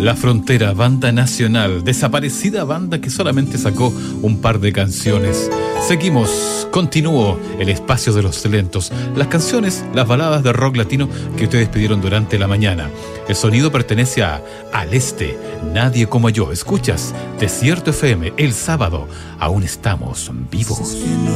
La Frontera, banda nacional, desaparecida banda que solamente sacó un par de canciones. Seguimos, continúo el espacio de los lentos, las canciones, las baladas de rock latino que ustedes pidieron durante la mañana. El sonido pertenece a Al Este, Nadie Como Yo. Escuchas Desierto FM, el sábado, aún estamos vivos.